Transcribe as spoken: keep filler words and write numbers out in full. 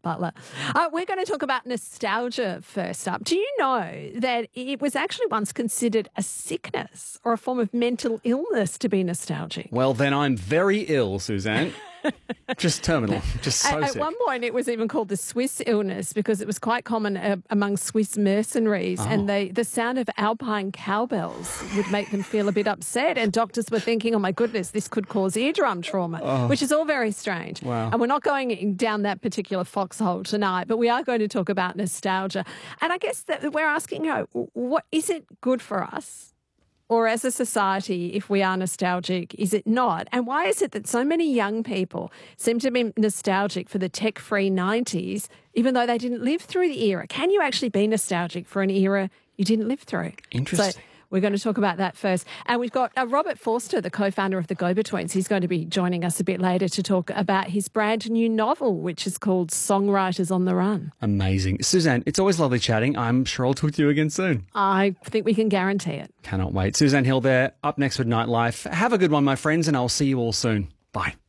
Butler. Uh, we're going to talk about nostalgia first up. Do you know that it was actually once considered a sickness or a form of mental illness to be nostalgic? Well, then I'm very ill, Suzanne. Just terminal, just so at, sick. At one point, it was even called the Swiss illness because it was quite common uh, among Swiss mercenaries, oh. and they, the sound of alpine cowbells would make them feel a bit upset, and doctors were thinking, oh my goodness, this could cause eardrum trauma, oh. which is all very strange. Wow. And we're not going down that particular foxhole tonight, but we are going to talk about nostalgia. And I guess that we're asking, you know, what is it good for us? Or as a society, if we are nostalgic, is it not? And why is it that so many young people seem to be nostalgic for the tech-free nineties, even though they didn't live through the era? Can you actually be nostalgic for an era you didn't live through? Interesting. So we're going to talk about that first. And we've got uh, Robert Forster, the co-founder of the Go-Betweens. He's going to be joining us a bit later to talk about his brand new novel, which is called Songwriters on the Run. Amazing. Suzanne, it's always lovely chatting. I'm sure I'll talk to you again soon. I think we can guarantee it. Cannot wait. Suzanne Hill there, up next with Nightlife. Have a good one, my friends, and I'll see you all soon. Bye.